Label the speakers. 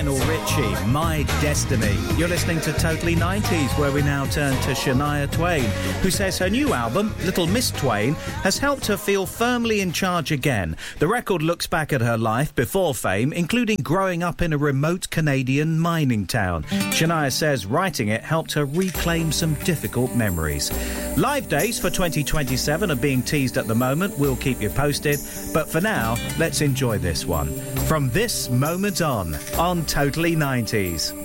Speaker 1: Lionel Richie, My Destiny. You're listening to Totally 90s, where we now turn to Shania Twain, who says her new album, Little Miss Twain, has helped her feel firmly in charge again. The record looks back at her life before fame, including growing up in a remote Canadian mining town. Shania says writing it helped her reclaim some difficult memories. Live dates for 2027 are being teased at the moment. We'll keep you posted. But for now, let's enjoy this one. From this moment on Totally 90s.